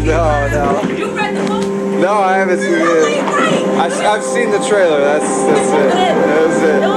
No, no. You read the book? No, I haven't seen it. I've seen the trailer. That's it. That was it.